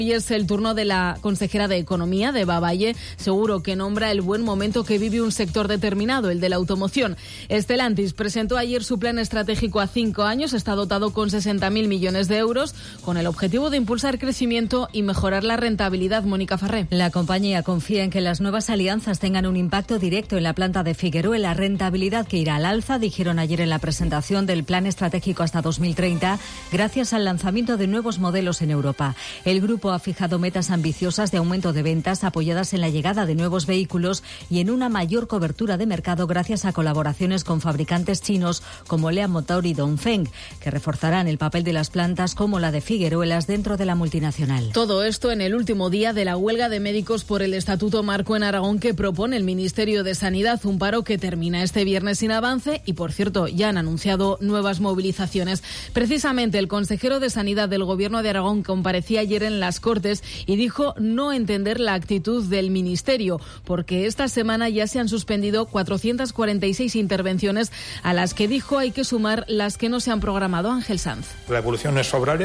Hoy es el turno de la consejera de Economía, de Eva Valle. Seguro que nombra el buen momento que vive un sector determinado, el de la automoción. Stellantis presentó ayer su plan estratégico a 5 años. Está dotado con 60.000 millones de euros, con el objetivo de impulsar crecimiento y mejorar la rentabilidad. Mónica Farré. La compañía confía en que las nuevas alianzas tengan un impacto directo en la planta de Figueroa, la rentabilidad que irá al alza, dijeron ayer en la presentación del plan estratégico hasta 2030, gracias al lanzamiento de nuevos modelos en Europa. El grupo ha fijado metas ambiciosas de aumento de ventas apoyadas en la llegada de nuevos vehículos y en una mayor cobertura de mercado gracias a colaboraciones con fabricantes chinos como Lean Motor y Dongfeng, que reforzarán el papel de las plantas como la de Figueruelas dentro de la multinacional. Todo esto en el último día de la huelga de médicos por el Estatuto Marco en Aragón que propone el Ministerio de Sanidad, un paro que termina este viernes sin avance y, por cierto, ya han anunciado nuevas movilizaciones. Precisamente el consejero de Sanidad del Gobierno de Aragón comparecía ayer en las Cortes y dijo no entender la actitud del Ministerio, porque esta semana ya se han suspendido 446 intervenciones, a las que dijo hay que sumar las que no se han programado. Ángel Sanz. La evolución no es favorable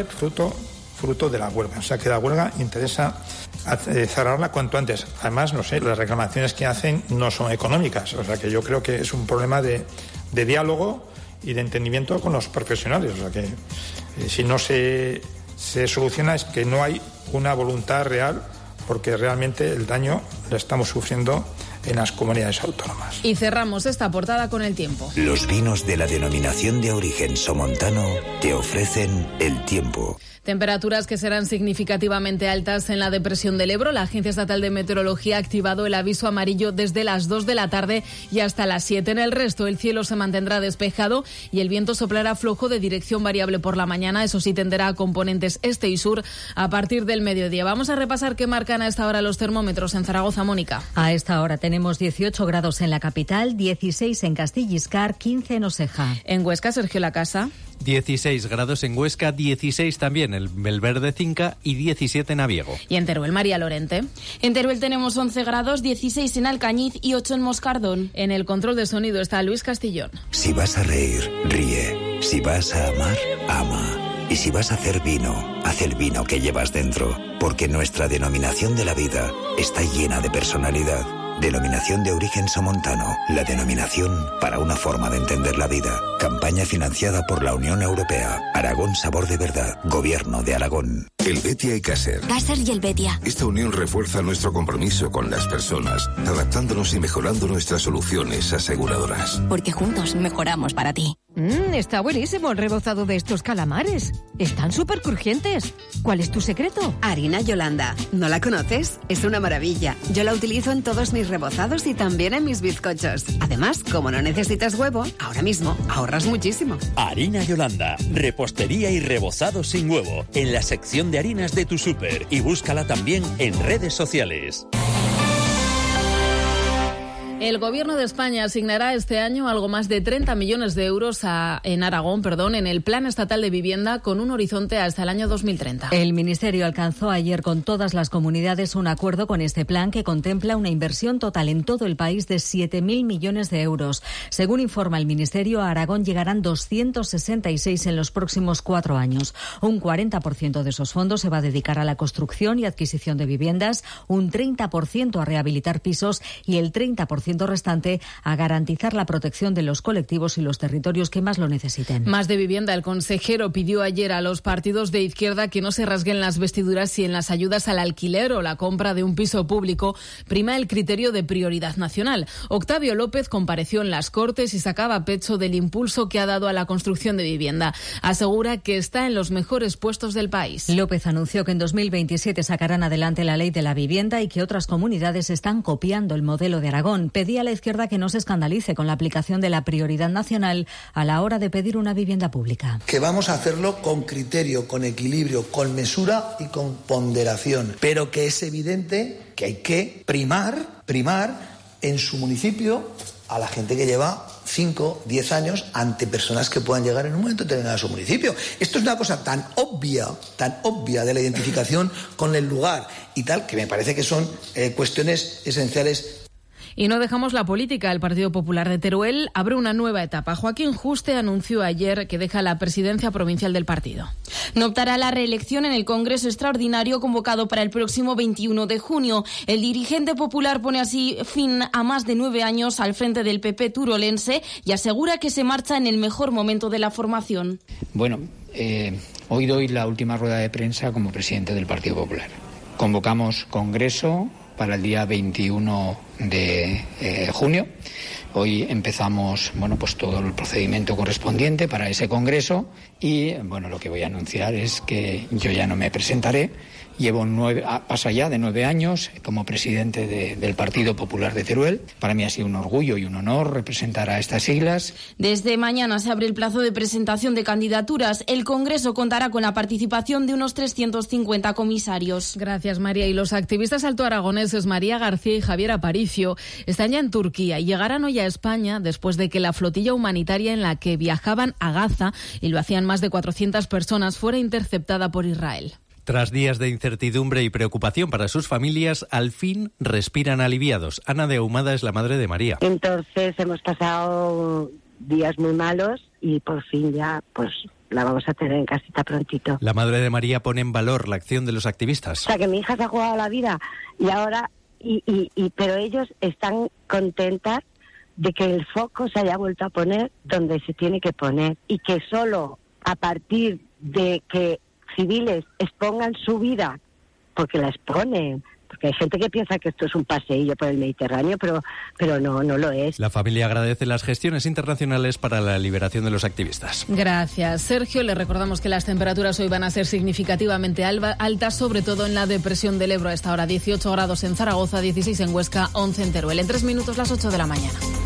fruto de la huelga. O sea que la huelga interesa cerrarla cuanto antes. Además, no sé, las reclamaciones que hacen no son económicas. O sea que yo creo que es un problema de diálogo y de entendimiento con los profesionales. O sea que si no se soluciona es que no hay una voluntad real, porque realmente el daño lo estamos sufriendo en las comunidades autónomas. Y cerramos esta portada con el tiempo. Los vinos de la denominación de origen somontano te ofrecen el tiempo. Temperaturas que serán significativamente altas en la depresión del Ebro. La Agencia Estatal de Meteorología ha activado el aviso amarillo desde las 2 de la tarde y hasta las 7. En el resto, el cielo se mantendrá despejado y el viento soplará flojo de dirección variable por la mañana. Eso sí, tenderá a componentes este y sur a partir del mediodía. Vamos a repasar qué marcan a esta hora los termómetros en Zaragoza, Mónica. A esta hora tenemos 18 grados en la capital, 16 en Castilliscar, 15 en Oseja. En Huesca, Sergio Lacasa. 16 grados en Huesca, 16 también en Belverde Cinca y 17 en Aviego. Y en Teruel, María Lorente. En Teruel tenemos 11 grados, 16 en Alcañiz y 8 en Moscardón. En el control de sonido está Luis Castillón. Si vas a reír, ríe. Si vas a amar, ama. Y si vas a hacer vino, haz el vino que llevas dentro. Porque nuestra denominación de la vida está llena de personalidad. Denominación de origen somontano, la denominación para una forma de entender la vida. Campaña financiada por la Unión Europea. Aragón Sabor de Verdad. Gobierno de Aragón. Helvetia y Caser. Caser y Helvetia. Esta unión refuerza nuestro compromiso con las personas, adaptándonos y mejorando nuestras soluciones aseguradoras. Porque juntos mejoramos para ti. Está buenísimo el rebozado de estos calamares. Están súper crujientes. ¿Cuál es tu secreto? Harina Yolanda. ¿No la conoces? Es una maravilla. Yo la utilizo en todos mis rebozados y también en mis bizcochos. Además, como no necesitas huevo, ahora mismo ahorras muchísimo. Harina Yolanda. Repostería y rebozado sin huevo. En la sección de harinas de tu súper. Y búscala también en redes sociales. El Gobierno de España asignará este año algo más de 30 millones de euros en Aragón, en el Plan Estatal de Vivienda, con un horizonte hasta el año 2030. El Ministerio alcanzó ayer con todas las comunidades un acuerdo con este plan que contempla una inversión total en todo el país de 7.000 millones de euros. Según informa el Ministerio, a Aragón llegarán 266 en los próximos 4 años. Un 40% de esos fondos se va a dedicar a la construcción y adquisición de viviendas, un 30% a rehabilitar pisos y el 30% restante a garantizar la protección de los colectivos y los territorios que más lo necesiten. Más de vivienda. El consejero pidió ayer a los partidos de izquierda que no se rasguen las vestiduras si en las ayudas al alquiler o la compra de un piso público prima el criterio de prioridad nacional. Octavio López compareció en las Cortes y sacaba pecho del impulso que ha dado a la construcción de vivienda. Asegura que está en los mejores puestos del país. López anunció que en 2027 sacarán adelante la ley de la vivienda y que otras comunidades están copiando el modelo de Aragón. Pedía a la izquierda que no se escandalice con la aplicación de la prioridad nacional a la hora de pedir una vivienda pública. Que vamos a hacerlo con criterio, con equilibrio, con mesura y con ponderación, pero que es evidente que hay que primar en su municipio a la gente que lleva 5, 10 años ante personas que puedan llegar en un momento determinado a su municipio. Esto es una cosa tan obvia de la identificación con el lugar y tal, que me parece que son cuestiones esenciales. Y no dejamos la política. El Partido Popular de Teruel abre una nueva etapa. Joaquín Juste anunció ayer que deja la presidencia provincial del partido. No optará a la reelección en el Congreso Extraordinario convocado para el próximo 21 de junio. El dirigente popular pone así fin a más de 9 años al frente del PP turolense y asegura que se marcha en el mejor momento de la formación. Bueno, hoy doy la última rueda de prensa como presidente del Partido Popular. Convocamos Congreso para el día 21 de junio. Hoy empezamos, pues todo el procedimiento correspondiente para ese congreso y, lo que voy a anunciar es que yo ya no me presentaré. Pasa ya de 9 años como presidente del Partido Popular de Teruel. Para mí ha sido un orgullo y un honor representar a estas siglas. Desde mañana se abre el plazo de presentación de candidaturas. El Congreso contará con la participación de unos 350 comisarios. Gracias, María. Y los activistas altoaragoneses María García y Javier Aparicio están ya en Turquía y llegarán hoy a España después de que la flotilla humanitaria en la que viajaban a Gaza, y lo hacían más de 400 personas, fuera interceptada por Israel. Tras días de incertidumbre y preocupación para sus familias, al fin respiran aliviados. Ana de Ahumada es la madre de María. Entonces hemos pasado días muy malos y por fin ya la vamos a tener en casita prontito. La madre de María pone en valor la acción de los activistas. O sea, que mi hija se ha jugado la vida y ahora, pero ellos están contentas de que el foco se haya vuelto a poner donde se tiene que poner y que solo a partir de que civiles expongan su vida, porque la exponen, porque hay gente que piensa que esto es un paseillo por el Mediterráneo, pero no lo es. La familia agradece las gestiones internacionales para la liberación de los activistas. Gracias, Sergio. Le recordamos que las temperaturas hoy van a ser significativamente altas, sobre todo en la depresión del Ebro. A esta hora 18 grados en Zaragoza, 16 en Huesca, 11 en Teruel. En 3 minutos las 8 de la mañana.